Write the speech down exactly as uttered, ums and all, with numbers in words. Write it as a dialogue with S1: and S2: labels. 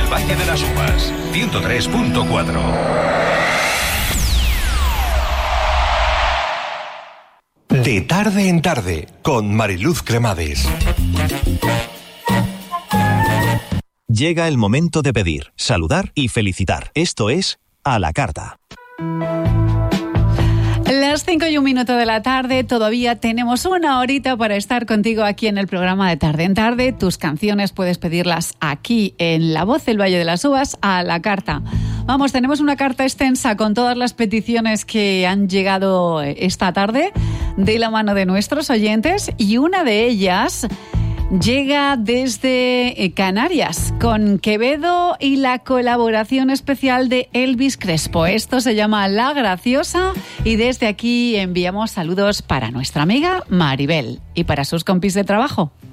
S1: Valle de las Uvas, ciento tres punto cuatro. De tarde en tarde, con Mariluz Cremades.
S2: Llega el momento de pedir, saludar y felicitar. Esto es A la Carta.
S3: Las cinco y un minuto de la tarde, todavía tenemos una horita para estar contigo aquí en el programa de Tarde en Tarde. Tus canciones puedes pedirlas aquí en La Voz del Valle de las Uvas, A la Carta. Vamos, tenemos una carta extensa con todas las peticiones que han llegado esta tarde de la mano de nuestros oyentes, y una de ellas llega desde Canarias, con Quevedo y la colaboración especial de Elvis Crespo. Esto se llama La Graciosa, y desde aquí enviamos saludos para nuestra amiga Maribel y para sus compis de trabajo.